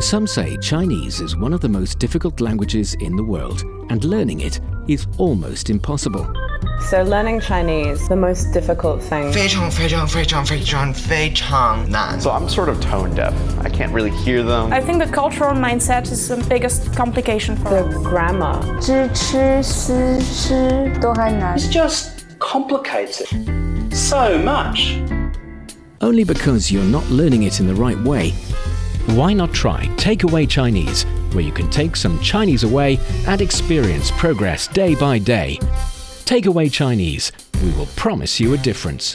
Some say Chinese is one of the most difficult languages in the world, and learning it is almost impossible. So learning Chinese, the most difficult thing. 非常非常非常非常非常难. So I'm sort of tone deaf. I can't really hear them. I think the cultural mindset is the biggest complication for The us. grammar. 知吃思诗都还难。 It's just complicated so much. Only because you're not learning it in the right way. Why not try Takeaway Chinese, where you can take some Chinese away and experience progress day by day. Takeaway Chinese, we will promise you a difference.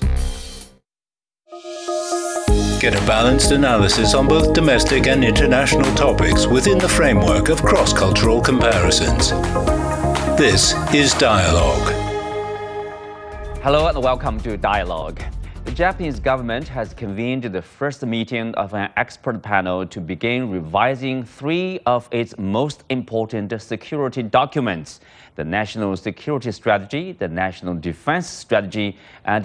Get a balanced analysis on both domestic and international topics within the framework of cross-cultural comparisons. This is Dialogue. Hello and welcome to Dialogue. The Japanese government has convened the first meeting of an expert panel to begin revising three of its most important security documents: the National Security Strategy, the National Defense Strategy, and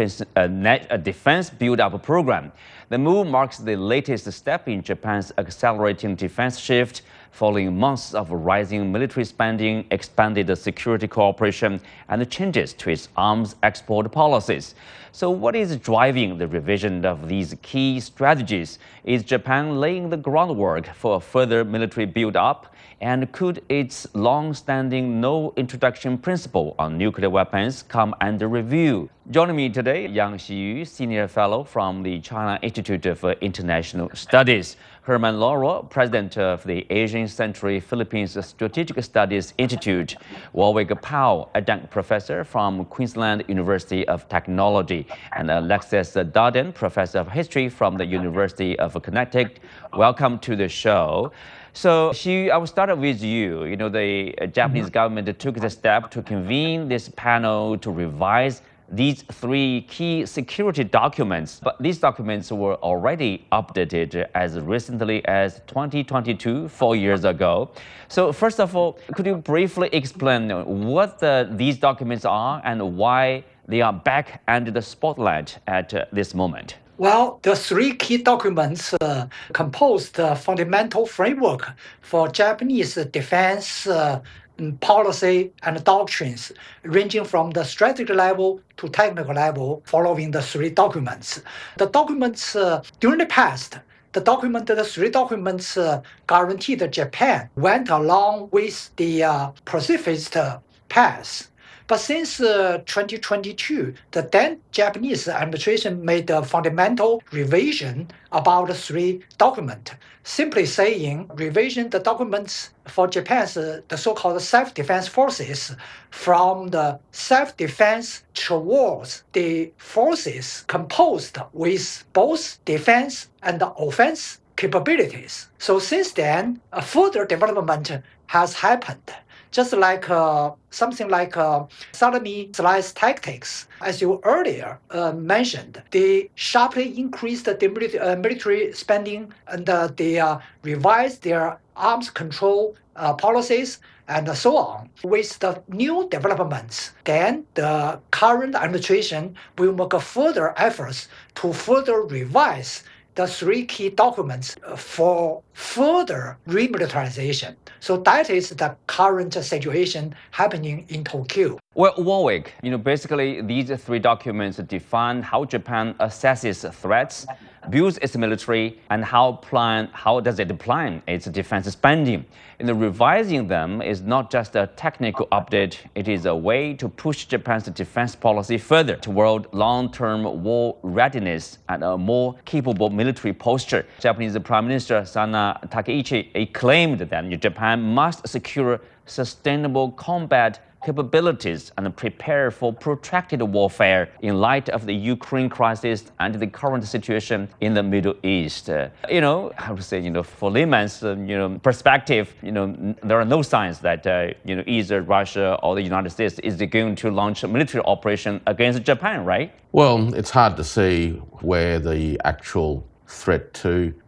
the Defense Build-Up Program. The move marks the latest step in Japan's accelerating defense shift, following months of rising military spending, expanded security cooperation, and changes to its arms export policies. So what is driving the revision of these key strategies? Is Japan laying the groundwork for a further military build-up? And could its long-standing no-introduction principle on nuclear weapons come under review? Joining me today, Yang Xiyu, Senior Fellow from the China Institute for International Studies; Herman Lauro, President of the Asian Century Philippines Strategic Studies Institute; Warwick Powell, Adjunct Professor from Queensland University of Technology; and Alexis Darden, Professor of History from the University of Connecticut. Welcome to the show. So, Xu, I will start with you. You know, the Japanese government took the step to convene this panel to revise these three key security documents, but these documents were already updated as recently as 2022, 4 years ago. So first of all, could you briefly explain what these documents are and why they are back under the spotlight at this moment? Well, the three key documents compose the fundamental framework for Japanese defense policy and doctrines, ranging from the strategic level to technical level, following the three documents. The documents during the past, the three documents guaranteed Japan went along with the pacifist path. But since 2022, the then Japanese administration made a fundamental revision about the three documents, simply saying revision the documents for Japan's the so-called self-defense forces from the self-defense towards the forces composed with both defense and offense capabilities. So since then, a further development has happened. Just like something like salami slice tactics, as you earlier mentioned, they sharply increased the military spending and they revised their arms control policies and so on. With the new developments, then the current administration will make further efforts to further revise the three key documents for further remilitarization. So that is the current situation happening in Tokyo. Well, Warwick, basically these three documents define how Japan assesses threats, builds its military, and how does it plan its defense spending. Revising them is not just a technical update, it is a way to push Japan's defense policy further toward long-term war readiness and a more capable military posture. Japanese Prime Minister Sana Takaichi claimed that Japan must secure sustainable combat capabilities and prepare for protracted warfare in light of the Ukraine crisis and the current situation in the Middle East. I would say, for layman's, perspective, there are no signs that, either Russia or the United States is going to launch a military operation against Japan, right? Well, it's hard to see where the actual threat to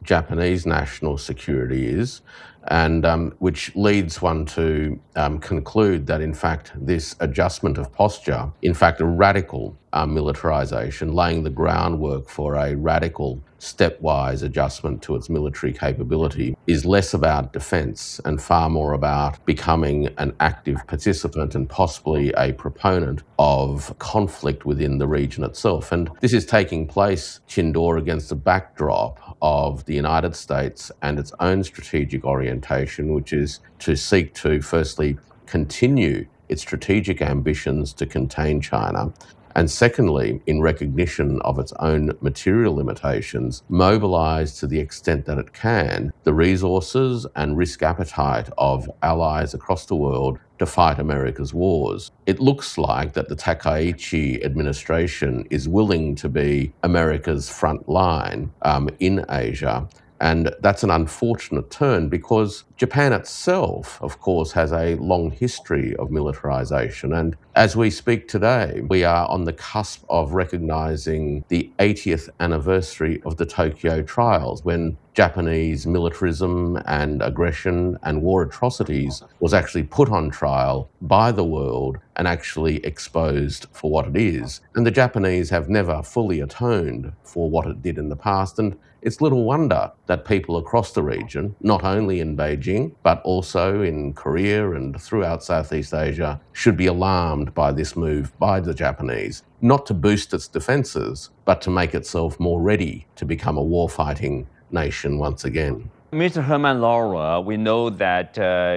Japanese national security is, and which leads one to conclude that, in fact, this adjustment of posture, in fact, a radical militarisation, laying the groundwork for a radical stepwise adjustment to its military capability, is less about defence and far more about becoming an active participant and possibly a proponent of conflict within the region itself. And this is taking place, Chindor, against a backdrop of the United States and its own strategic orientation, which is to seek to firstly continue its strategic ambitions to contain China, and secondly, in recognition of its own material limitations, mobilise to the extent that it can the resources and risk appetite of allies across the world to fight America's wars. It looks like that the Takaichi administration is willing to be America's front line in Asia. And that's an unfortunate turn because Japan itself, of course, has a long history of militarisation. And as we speak today, we are on the cusp of recognising the 80th anniversary of the Tokyo trials, when Japanese militarism and aggression and war atrocities was actually put on trial by the world and actually exposed for what it is. And the Japanese have never fully atoned for what it did in the past. And it's little wonder that people across the region, not only in Beijing, but also in Korea and throughout Southeast Asia, should be alarmed by this move by the Japanese, not to boost its defences, but to make itself more ready to become a war-fighting nation once again. Mr. Herman Lara, we know that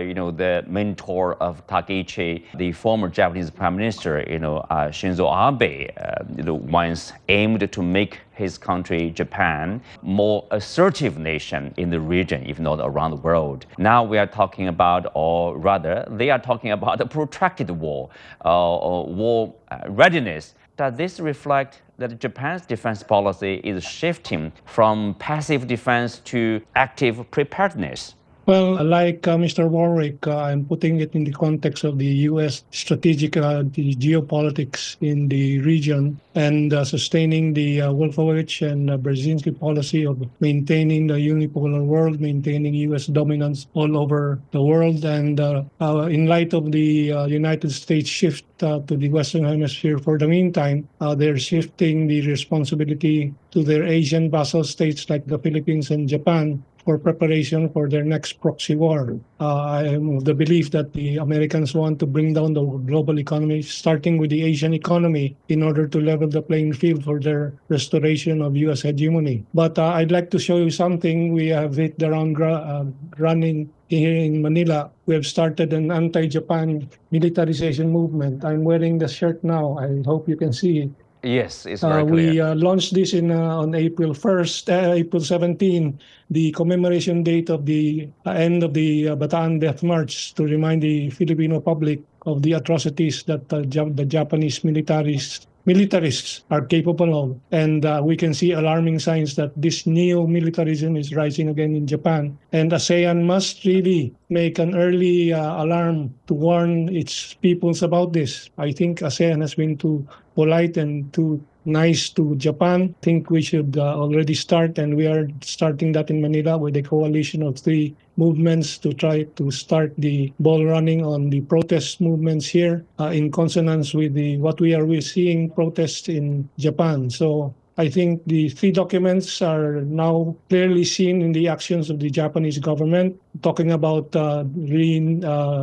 the mentor of Takaichi, the former Japanese Prime Minister, Shinzo Abe, once aimed to make his country, Japan, more assertive nation in the region, if not around the world. Now we are talking about, or rather, they are talking about a protracted war, war readiness. Does this reflect that Japan's defense policy is shifting from passive defense to active preparedness? Well, like Mr. Warwick, I'm putting it in the context of the U.S. strategic the geopolitics in the region and sustaining the Wolfowitz and Brzezinski policy of maintaining the unipolar world, maintaining U.S. dominance all over the world. And in light of the United States shift to the Western Hemisphere for the meantime, they're shifting the responsibility to their Asian vassal states like the Philippines and Japan for preparation for their next proxy war. I am of the belief that the Americans want to bring down the global economy, starting with the Asian economy, in order to level the playing field for their restoration of U.S. hegemony. But I'd like to show you something. We have hit the ground running here in Manila. We have started an anti-Japan militarization movement. I'm wearing the shirt now. I hope you can see it. Yes, it's very clear. We launched this on April 1st, April 17, the commemoration date of the end of the Bataan Death March, to remind the Filipino public of the atrocities that the Japanese militarists are capable of. And we can see alarming signs that this neo-militarism is rising again in Japan. And ASEAN must really make an early alarm to warn its peoples about this. I think ASEAN has been too polite and too nice to Japan. I think we should already start, and we are starting that in Manila with a coalition of 3 movements to try to start the ball running on the protest movements here in consonance with we're seeing protests in Japan. So I think the 3 documents are now clearly seen in the actions of the Japanese government, talking about